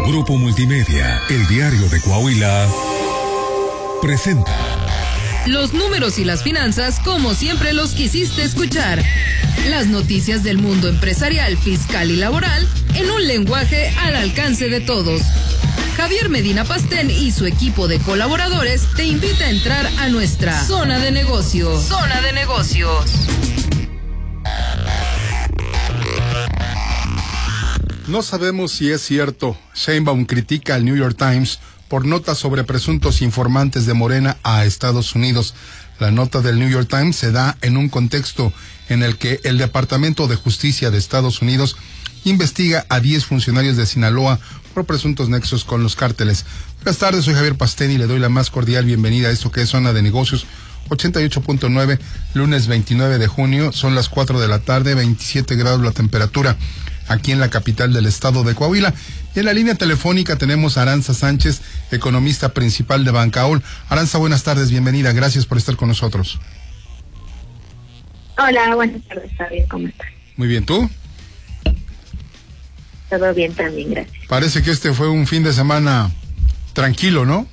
Grupo Multimedia, el diario de Coahuila, presenta los números y las finanzas como siempre los quisiste escuchar. Las noticias del mundo empresarial, fiscal y laboral en un lenguaje al alcance de todos. Javier Medina Pastén y su equipo de colaboradores te invita a entrar a nuestra zona de negocios. Zona de negocios. No sabemos si es cierto. Sheinbaum critica al New York Times por notas sobre presuntos informantes de Morena a Estados Unidos. La nota del New York Times se da en un contexto en el que el Departamento de Justicia de Estados Unidos investiga a 10 funcionarios de Sinaloa por presuntos nexos con los cárteles. Buenas tardes, soy Javier Pastén y le doy la más cordial bienvenida a esto que es Zona de Negocios 88.9, lunes 29 de junio, son las 4 de la tarde, 27 grados la temperatura aquí en la capital del estado de Coahuila. Y en la línea telefónica tenemos a Aranza Sánchez, economista principal de Bancaol. Aranza, buenas tardes, bienvenida, gracias por estar con nosotros. Hola, buenas tardes, Javier, ¿cómo estás? Muy bien, ¿tú? Todo bien también, gracias. Parece que este fue un fin de semana tranquilo, ¿no?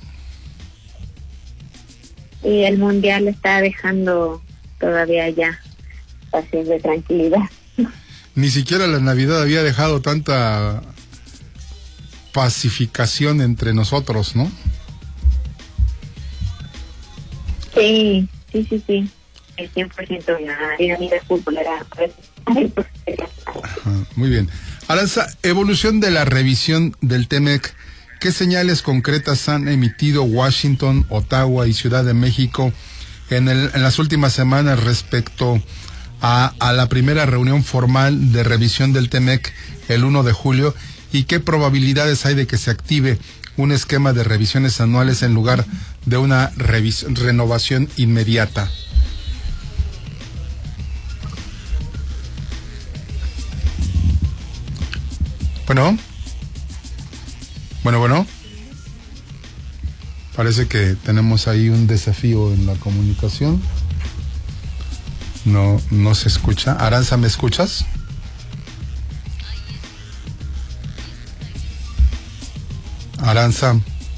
Y el mundial está dejando todavía ya espacios de tranquilidad. Ni siquiera la Navidad había dejado tanta pacificación entre nosotros, ¿no? Sí. El 100% de la dinámica de fútbol era... Muy bien. Aranza, evolución de la revisión del TEMEC. ¿Qué señales concretas han emitido Washington, Ottawa y Ciudad de México en las últimas semanas respecto a la primera reunión formal de revisión del TEMEC el 1 de julio? ¿Y qué probabilidades hay de que se active un esquema de revisiones anuales en lugar de una renovación inmediata? Bueno. Parece que tenemos ahí un desafío en la comunicación. No se escucha. Aranza, ¿me escuchas? Aranza.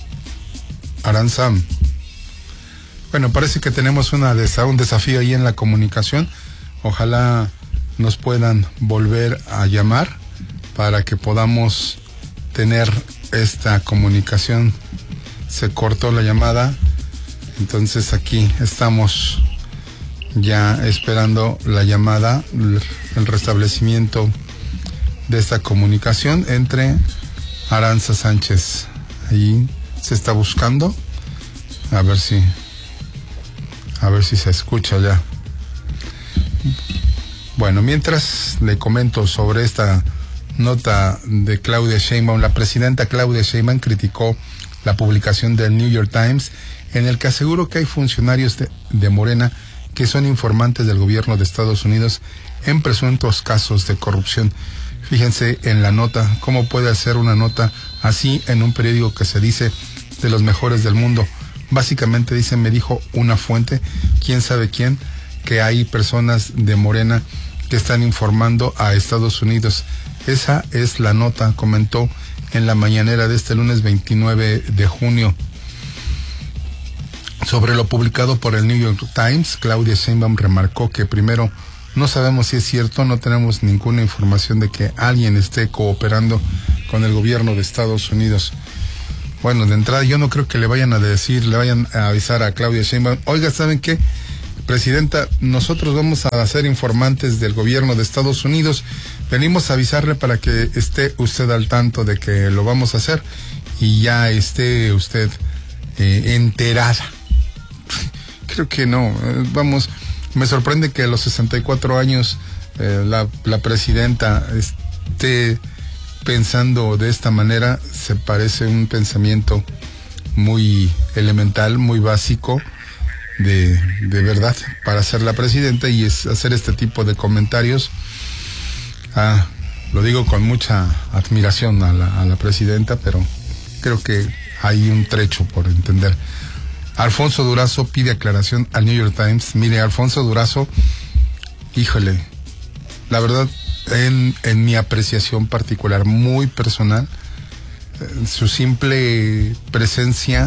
Bueno, parece que tenemos un desafío ahí en la comunicación. Ojalá nos puedan volver a llamar para que podamos tener esta comunicación. Se cortó la llamada, entonces aquí estamos ya esperando la llamada, el restablecimiento de esta comunicación entre Aranza Sánchez. Ahí se está buscando, a ver si se escucha ya. Bueno, mientras le comento sobre esta nota de Claudia Sheinbaum. La presidenta Claudia Sheinbaum criticó la publicación del New York Times en el que aseguró que hay funcionarios de Morena que son informantes del gobierno de Estados Unidos en presuntos casos de corrupción. Fíjense en la nota, cómo puede hacer una nota así en un periódico que se dice de los mejores del mundo. Básicamente dice, me dijo una fuente, quién sabe quién, que hay personas de Morena que están informando a Estados Unidos. Esa es la nota, comentó en la mañanera de este lunes 29 de junio. Sobre lo publicado por el New York Times, Claudia Sheinbaum remarcó que primero, no sabemos si es cierto, no tenemos ninguna información de que alguien esté cooperando con el gobierno de Estados Unidos. Bueno, de entrada yo no creo que le vayan a avisar a Claudia Sheinbaum, oiga, ¿saben qué? Presidenta, nosotros vamos a ser informantes del gobierno de Estados Unidos, venimos a avisarle para que esté usted al tanto de que lo vamos a hacer y ya esté usted enterada. Creo que no, me sorprende que a los 64 años la presidenta esté pensando de esta manera. Se parece un pensamiento muy elemental, muy básico de verdad para ser la presidenta, y es hacer este tipo de comentarios. Lo digo con mucha admiración a la presidenta, pero creo que hay un trecho por entender. Alfonso Durazo pide aclaración al New York Times. Mire, Alfonso Durazo, híjole, la verdad, en mi apreciación particular, muy personal, su simple presencia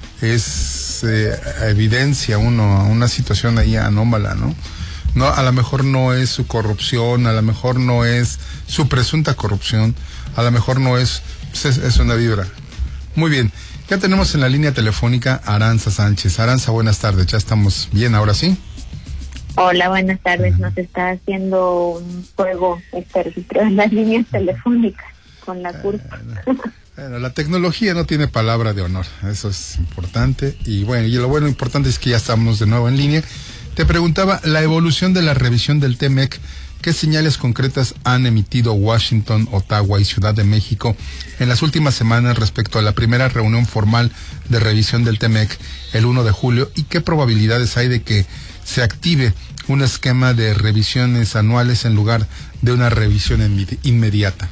evidencia una situación ahí anómala, ¿no? No, a lo mejor no es su corrupción, a lo mejor no es su presunta corrupción, a lo mejor no es, pues es una vibra. Muy bien, ya tenemos en la línea telefónica a Aranza Sánchez. Aranza, buenas tardes, ya estamos bien, ahora sí. Hola, buenas tardes. Nos está haciendo un juego este registro en las líneas telefónicas con la curva. Bueno, la tecnología no tiene palabra de honor, eso es importante. Y bueno, y lo importante es que ya estamos de nuevo en línea. Te preguntaba, la evolución de la revisión del TEMEC, ¿qué señales concretas han emitido Washington, Ottawa y Ciudad de México en las últimas semanas respecto a la primera reunión formal de revisión del TEMEC el 1 de julio? ¿Y qué probabilidades hay de que se active un esquema de revisiones anuales en lugar de una revisión inmediata?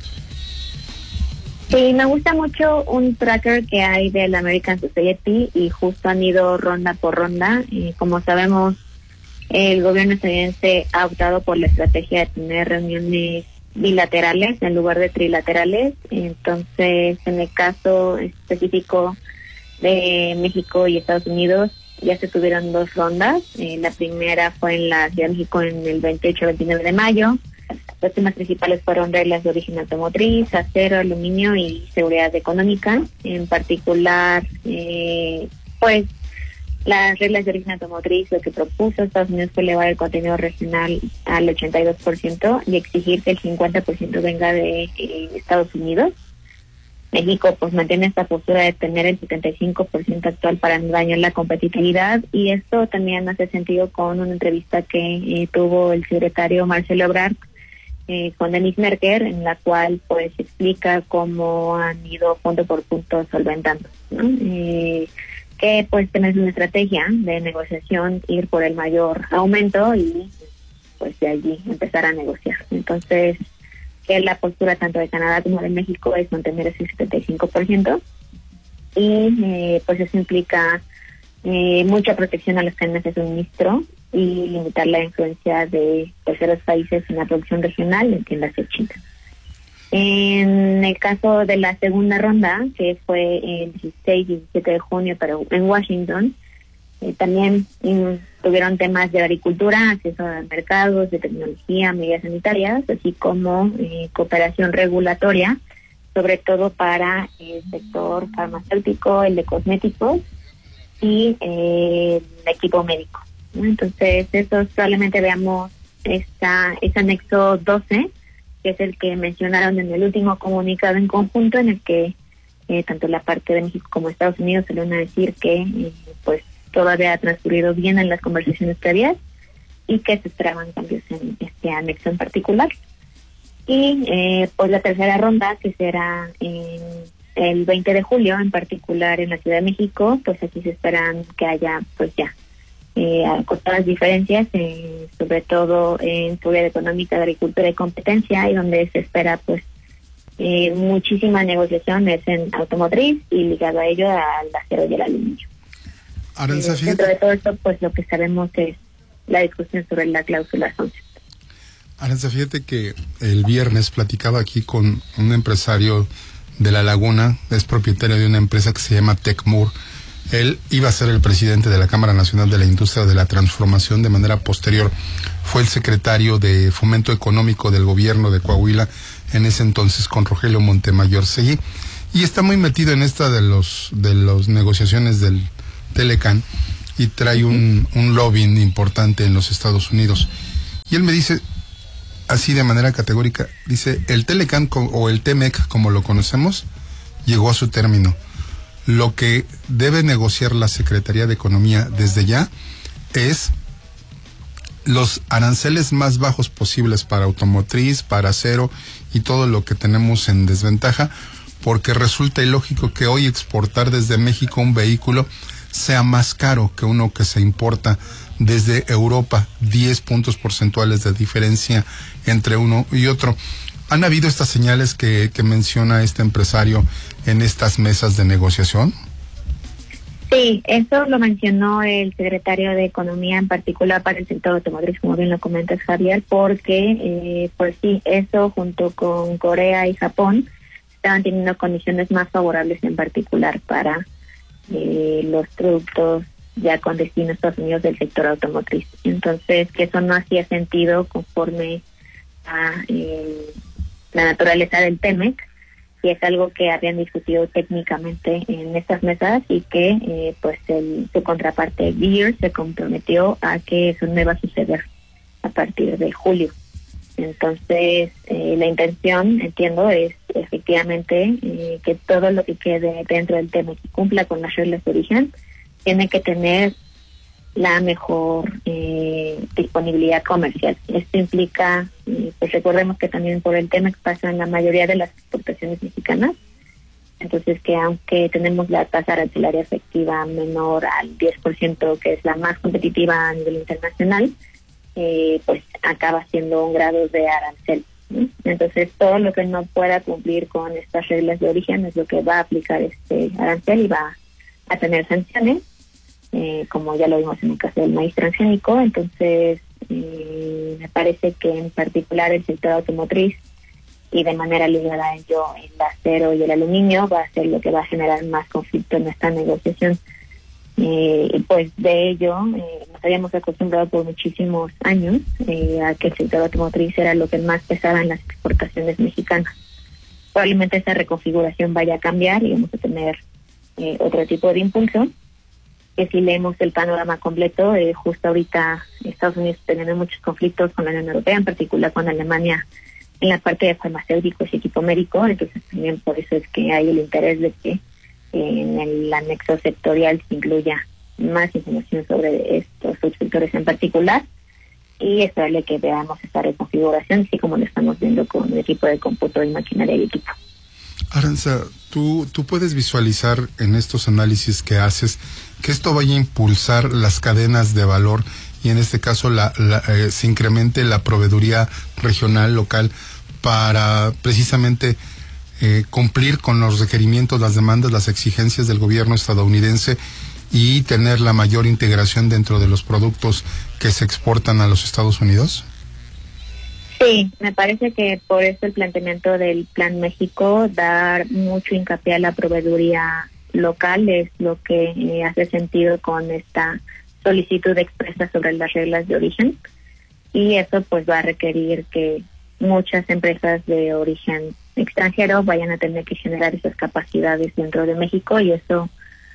Sí, me gusta mucho un tracker que hay del American Society y justo han ido ronda por ronda. Como sabemos, el gobierno estadounidense ha optado por la estrategia de tener reuniones bilaterales en lugar de trilaterales. Entonces, en el caso específico de México y Estados Unidos, ya se tuvieron 2 rondas. La primera fue en la Ciudad de México en el 28-29 de mayo. Los temas principales fueron reglas de origen automotriz, acero, aluminio y seguridad económica. En particular, pues, las reglas de origen automotriz, lo que propuso Estados Unidos fue elevar el contenido regional al 82% y exigir que el 50% venga de Estados Unidos. México pues mantiene esta postura de tener el 75% actual para no dañar la competitividad, y esto también hace sentido con una entrevista que tuvo el secretario Marcelo Ebrard con Denis Merker, en la cual pues explica cómo han ido punto por punto solventando, ¿no? Que pues tenés una estrategia de negociación, ir por el mayor aumento y pues de allí empezar a negociar. Entonces, que la postura tanto de Canadá como de México es mantener ese 75%, y pues eso implica mucha protección a las cadenas de suministro y limitar la influencia de terceros países en la producción regional, entiéndase China. En el caso de la segunda ronda, que fue el 16 y 17 de junio pero en Washington, también tuvieron temas de agricultura, acceso a mercados, de tecnología, medidas sanitarias, así como cooperación regulatoria, sobre todo para el sector farmacéutico, el de cosméticos y el equipo médico, ¿no? Entonces, eso probablemente veamos ese anexo 12, que es el que mencionaron en el último comunicado en conjunto, en el que tanto la parte de México como Estados Unidos se le van a decir que pues todavía ha transcurrido bien en las conversaciones previas y que se esperaban cambios en este anexo en particular. Y pues la tercera ronda, que será el 20 de julio, en particular en la Ciudad de México, pues aquí se esperan que haya pues ya acotadas diferencias, sobre todo en seguridad económica, de agricultura y competencia, y donde se espera pues muchísima negociación es en automotriz y ligado a ello al acero y el aluminio. Aranza, dentro de todo esto, pues lo que sabemos es la discusión sobre la cláusula 11. Aranza, fíjate que el viernes platicaba aquí con un empresario de La Laguna, es propietario de una empresa que se llama Tecmur. Él iba a ser el presidente de la Cámara Nacional de la Industria de la Transformación. De manera posterior fue el secretario de Fomento Económico del gobierno de Coahuila, en ese entonces con Rogelio Montemayor Seguí, y está muy metido en esta de los negociaciones del Telecan, y trae un lobbying importante en los Estados Unidos. Y él me dice así de manera categórica, dice, el Telecan o el TEMEC como lo conocemos llegó a su término. Lo que debe negociar la Secretaría de Economía desde ya es los aranceles más bajos posibles para automotriz, para acero y todo lo que tenemos en desventaja, porque resulta ilógico que hoy exportar desde México un vehículo sea más caro que uno que se importa desde Europa. 10 puntos porcentuales de diferencia entre uno y otro. ¿Han habido estas señales que menciona este empresario en estas mesas de negociación? Sí, eso lo mencionó el secretario de Economía, en particular para el sector automotriz, como bien lo comentas, Javier, porque pues sí, eso junto con Corea y Japón estaban teniendo condiciones más favorables, en particular para los productos ya con destino a Estados Unidos del sector automotriz. Entonces, que eso no hacía sentido conforme a la naturaleza del TEMEC, y es algo que habían discutido técnicamente en estas mesas, y que pues su contraparte Deere se comprometió a que eso no iba a suceder a partir de julio. Entonces, la intención, entiendo, es efectivamente que todo lo que quede dentro del TEMEC y cumpla con las reglas de origen tiene que tener la mejor disponibilidad comercial. Esto implica, pues recordemos que también por el TEMEC pasan la mayoría de las exportaciones mexicanas, entonces que aunque tenemos la tasa arancelaria efectiva menor al 10%, que es la más competitiva a nivel internacional, pues acaba siendo un grado de arancel, ¿no? Entonces todo lo que no pueda cumplir con estas reglas de origen es lo que va a aplicar este arancel y va a tener sanciones, como ya lo vimos en el caso del maíz transgénico. Entonces me parece que en particular el sector automotriz, y de manera ligada a ello el acero y el aluminio, va a ser lo que va a generar más conflicto en esta negociación. Y pues de ello nos habíamos acostumbrado por muchísimos años a que el sector automotriz era lo que más pesaba en las exportaciones mexicanas. Probablemente esa reconfiguración vaya a cambiar y vamos a tener otro tipo de impulso, que si leemos el panorama completo, justo ahorita Estados Unidos teniendo muchos conflictos con la Unión Europea, en particular con Alemania en la parte de farmacéuticos y equipo médico. Entonces también por eso es que hay el interés de que en el anexo sectorial se incluya más información sobre estos subsectores en particular, y esperarle que veamos esta reconfiguración, así como lo estamos viendo con el equipo de cómputo y maquinaria y equipo. Aranza, ¿tú puedes visualizar en estos análisis que haces que esto vaya a impulsar las cadenas de valor y en este caso se incremente la proveeduría regional, local, para precisamente cumplir con los requerimientos, las demandas, las exigencias del gobierno estadounidense y tener la mayor integración dentro de los productos que se exportan a los Estados Unidos? Sí, me parece que por eso el planteamiento del Plan México, dar mucho hincapié a la proveeduría local, es lo que hace sentido con esta solicitud expresa sobre las reglas de origen, y eso pues va a requerir que muchas empresas de origen extranjero vayan a tener que generar esas capacidades dentro de México, y eso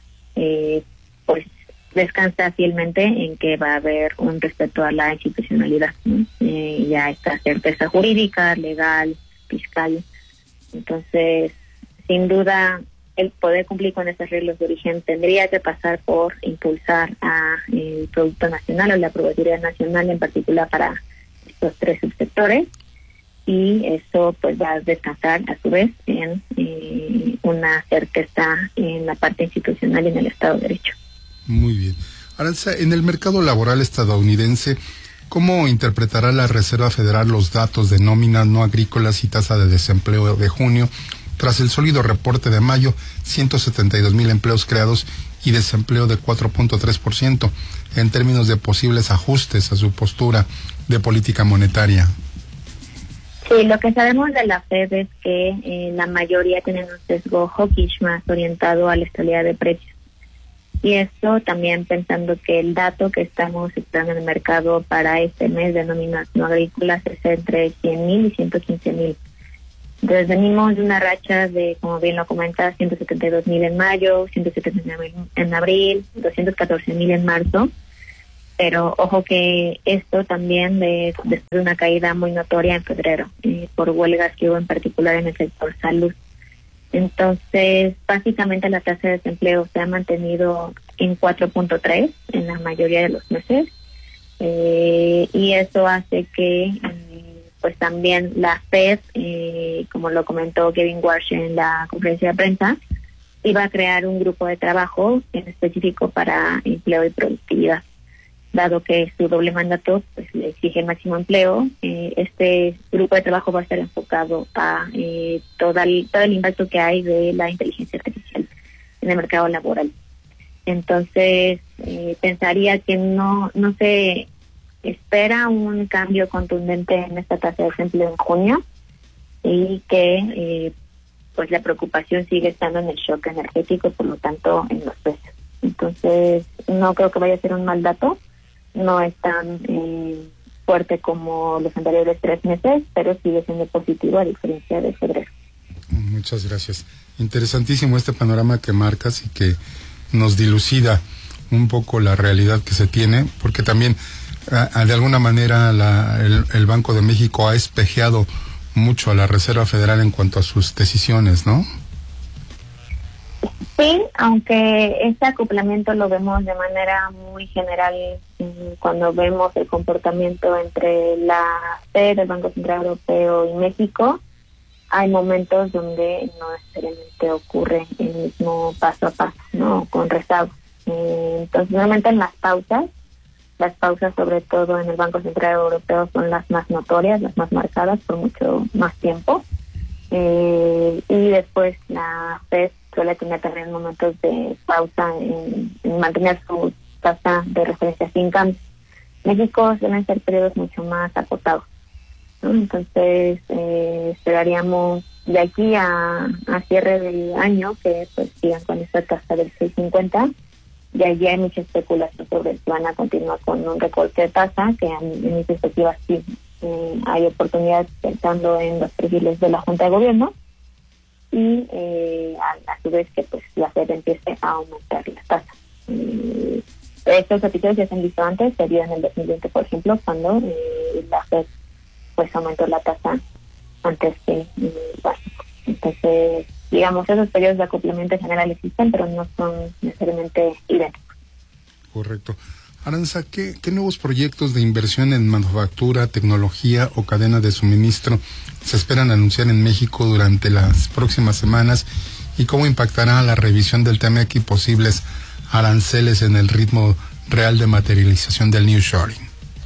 pues descansa fielmente en que va a haber un respeto a la institucionalidad, ¿no? Ya esta certeza jurídica, legal, fiscal. Entonces, sin duda, el poder cumplir con esas reglas de origen tendría que pasar por impulsar a el Producto Nacional o la Proveeduría Nacional, en particular para estos tres subsectores, y eso pues va a descansar a su vez en una certeza en la parte institucional y en el Estado de Derecho. Muy bien. Aranza, en el mercado laboral estadounidense, ¿cómo interpretará la Reserva Federal los datos de nóminas no agrícolas y tasa de desempleo de junio? Tras el sólido reporte de mayo, 172,000 empleos creados y desempleo de 4.3%, en términos de posibles ajustes a su postura de política monetaria. Sí, lo que sabemos de la Fed es que la mayoría tienen un sesgo hawkish más orientado a la estabilidad de precios. Y esto también pensando que el dato que estamos esperando en el mercado para este mes de nóminas no agrícolas es entre 100,000 y 115,000. Entonces venimos de una racha de, como bien lo comentas, 172,000 en mayo, 179,000 en abril, 214,000 en marzo. Pero ojo que esto también después de una caída muy notoria en febrero, por huelgas que hubo en particular en el sector salud. Entonces, básicamente la tasa de desempleo se ha mantenido en 4.3 en la mayoría de los meses, y eso hace que pues también la Fed, como lo comentó Kevin Warsh en la conferencia de prensa, iba a crear un grupo de trabajo en específico para empleo y productividad. Dado que su doble mandato pues le exige máximo empleo, este grupo de trabajo va a estar enfocado a todo el impacto que hay de la inteligencia artificial en el mercado laboral. Entonces, pensaría que no se espera un cambio contundente en esta tasa de desempleo en junio, y que pues la preocupación sigue estando en el shock energético, por lo tanto en los precios. Entonces no creo que vaya a ser un mal dato, no es tan fuerte como los anteriores 3 meses, pero sigue siendo positivo a diferencia de febrero. Muchas gracias. Interesantísimo este panorama que marcas y que nos dilucida un poco la realidad que se tiene, porque también de alguna manera el Banco de México ha espejeado mucho a la Reserva Federal en cuanto a sus decisiones, ¿no? Sí, aunque este acoplamiento lo vemos de manera muy general cuando vemos el comportamiento entre la Fed, el Banco Central Europeo y México, hay momentos donde no necesariamente ocurre el mismo paso a paso, ¿no? Con rezago. Entonces, normalmente en las pausas sobre todo en el Banco Central Europeo son las más notorias, las más marcadas por mucho más tiempo. Y después la FED suele tener también momentos de pausa en mantener su tasa de referencia sin cambio. México suelen ser periodos mucho más acotados, ¿no? Entonces esperaríamos de aquí a cierre del año que pues sigan con esta tasa del 6.50. Y allí hay mucha especulación sobre si van a continuar con un recorte de tasa, que en mi perspectiva sí hay oportunidades pensando en los perfiles de la Junta de Gobierno, y a su vez que pues la FED empiece a aumentar las tasas. Estos episodios ya se han visto antes, se vio en el 2020, por ejemplo, cuando la FED pues aumentó la tasa antes que básico. Entonces, digamos, esos periodos de acoplamiento en general existen, pero no son necesariamente idénticos. Correcto. Aranza, ¿qué nuevos proyectos de inversión en manufactura, tecnología o cadena de suministro se esperan anunciar en México durante las próximas semanas, y cómo impactará la revisión del TEMEC y posibles aranceles en el ritmo real de materialización del nearshoring?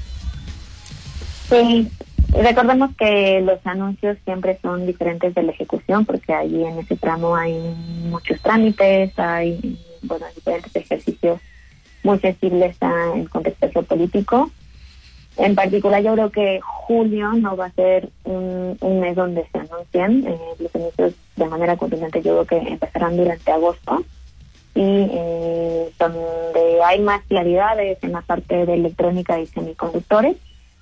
Sí, recordemos que los anuncios siempre son diferentes de la ejecución, porque allí en ese tramo hay muchos trámites, hay diferentes ejercicios muy sensibles al contexto geopolítico. En particular, yo creo que julio no va a ser un mes donde se anuncian los anuncios de manera contundente. Yo creo que empezarán durante agosto, y donde hay más claridades en la parte de electrónica y semiconductores.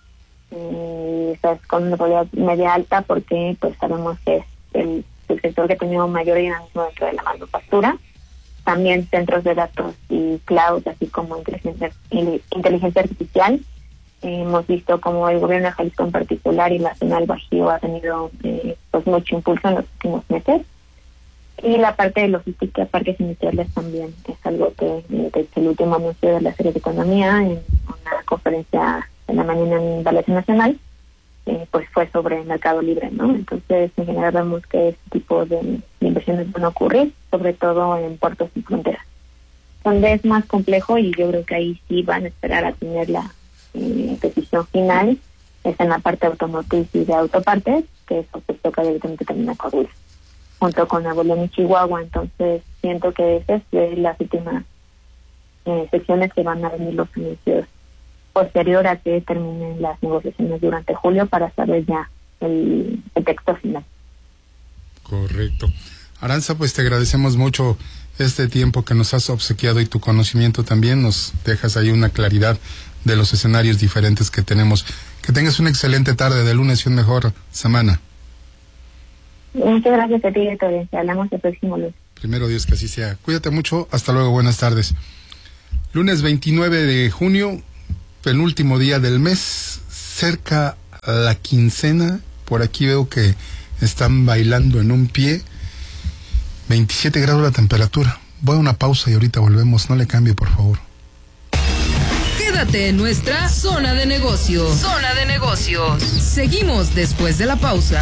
Con una probabilidad media alta, porque pues sabemos que es el sector que ha tenido mayor dinamismo dentro de la manufactura. También centros de datos y cloud, así como inteligencia artificial. Hemos visto como el gobierno de Jalisco en particular y la zona del Bajío ha tenido pues mucho impulso en los últimos meses. Y la parte de logística, parques industriales también es algo que desde el último anuncio de la Secretaría de Economía en una conferencia en la mañana en Palacio Nacional, pues fue sobre el mercado libre, ¿no? Entonces, en general vemos que este tipo de inversiones van a ocurrir, sobre todo en puertos y fronteras, donde es más complejo, y yo creo que ahí sí van a esperar a tener la decisión final, es en la parte automotriz y de autopartes, que eso pues toca directamente también a Coahuila, junto con Nuevo León y Chihuahua. Entonces, siento que esas es las últimas secciones que van a venir los anuncios posterior a que terminen las negociaciones durante julio, para saber ya el texto final. Correcto. Aranza, pues te agradecemos mucho este tiempo que nos has obsequiado, y tu conocimiento también. Nos dejas ahí una claridad de los escenarios diferentes que tenemos. Que tengas una excelente tarde de lunes y una mejor semana. Muchas gracias a ti, Héctor. Hablamos el próximo lunes. Primero Dios, que así sea. Cuídate mucho. Hasta luego. Buenas tardes. Lunes 29 de junio, penúltimo día del mes, cerca a la quincena. Por aquí veo que están bailando en un pie. 27 grados la temperatura. Voy a una pausa y ahorita volvemos. No le cambie, por favor. Quédate en nuestra zona de negocios. Zona de negocios. Seguimos después de la pausa.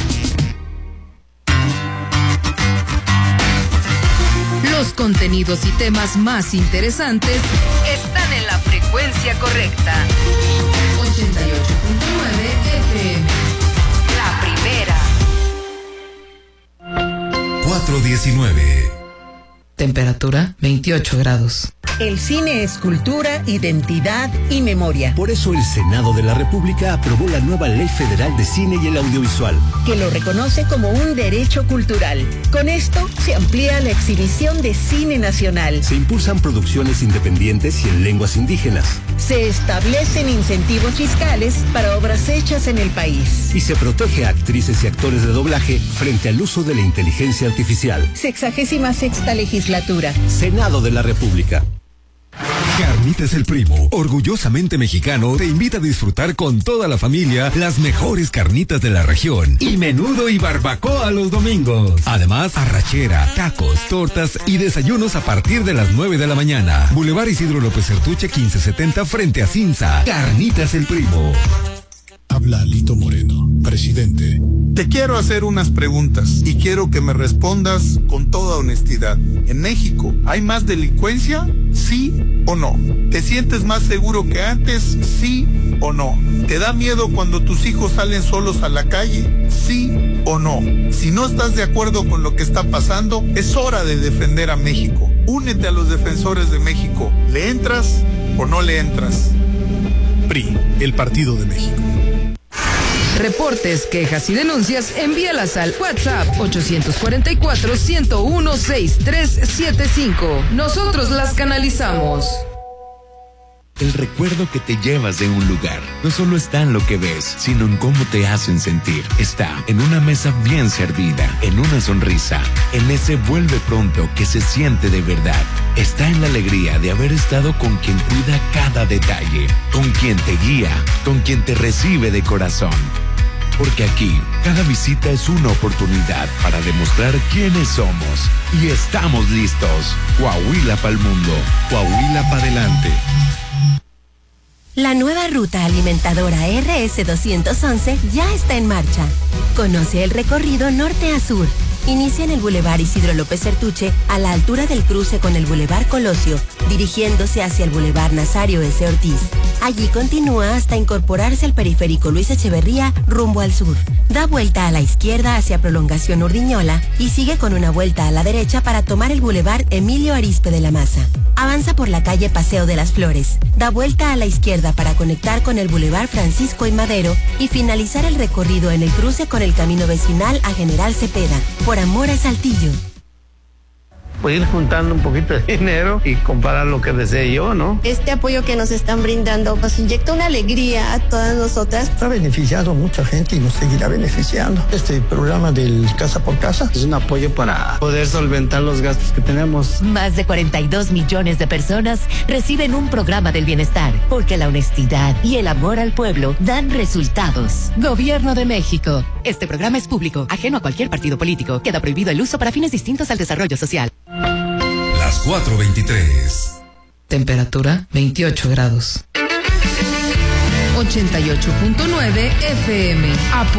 Los contenidos y temas más interesantes están en la frecuencia correcta. 88.9 FM. La primera. 419. Temperatura 28 grados. El cine es cultura, identidad y memoria. Por eso el Senado de la República aprobó la nueva Ley Federal de Cine y el Audiovisual, que lo reconoce como un derecho cultural. Con esto se amplía la exhibición de cine nacional. Se impulsan producciones independientes y en lenguas indígenas. Se establecen incentivos fiscales para obras hechas en el país. Y se protege a actrices y actores de doblaje frente al uso de la inteligencia artificial. 66ª legislatura. Senado de la República. Carnitas El Primo, orgullosamente mexicano, te invita a disfrutar con toda la familia las mejores carnitas de la región y menudo y barbacoa los domingos. Además, arrachera, tacos, tortas y desayunos a partir de las 9 de la mañana. Boulevard Isidro López Certuche 1570 frente a Cinza. Carnitas El Primo. Habla Lito Moreno, presidente. Te quiero hacer unas preguntas y quiero que me respondas con toda honestidad. ¿En México hay más delincuencia? ¿Sí o no? ¿Te sientes más seguro que antes? ¿Sí o no? ¿Te da miedo cuando tus hijos salen solos a la calle? ¿Sí o no? Si no estás de acuerdo con lo que está pasando, es hora de defender a México. Únete a los defensores de México. ¿Le entras o no le entras? PRI, el Partido de México. Reportes, quejas y denuncias, envíalas al WhatsApp 844-101-6375. Nosotros las canalizamos. El recuerdo que te llevas de un lugar no solo está en lo que ves, sino en cómo te hacen sentir. Está en una mesa bien servida, en una sonrisa, en ese vuelve pronto que se siente de verdad. Está en la alegría de haber estado con quien cuida cada detalle, con quien te guía, con quien te recibe de corazón. Porque aquí, cada visita es una oportunidad para demostrar quiénes somos. Y estamos listos. Coahuila pa'l mundo. Coahuila pa' adelante. La nueva ruta alimentadora RS211 ya está en marcha. Conoce el recorrido norte a sur. Inicia en el Boulevard Isidro López Certuche, a la altura del cruce con el Boulevard Colosio, dirigiéndose hacia el Boulevard Nazario S. Ortiz. Allí continúa hasta incorporarse al periférico Luis Echeverría, rumbo al sur. Da vuelta a la izquierda hacia Prolongación Urdiñola y sigue con una vuelta a la derecha para tomar el Boulevard Emilio Arizpe de la Maza. Avanza por la calle Paseo de las Flores, da vuelta a la izquierda para conectar con el Boulevard Francisco y Madero y finalizar el recorrido en el cruce con el camino vecinal a General Cepeda, por amor a Saltillo. Pues ir juntando un poquito de dinero y comprar lo que desee yo, ¿no? Este apoyo que nos están brindando nos inyecta una alegría a todas nosotras. Ha beneficiado a mucha gente y nos seguirá beneficiando. Este programa del Casa por Casa es un apoyo para poder solventar los gastos que tenemos. Más de 42 millones de personas reciben un programa del bienestar, porque la honestidad y el amor al pueblo dan resultados. Gobierno de México. Este programa es público, ajeno a cualquier partido político. Queda prohibido el uso para fines distintos al desarrollo social. Las 4:23. Temperatura 28 grados. 88.9 FM.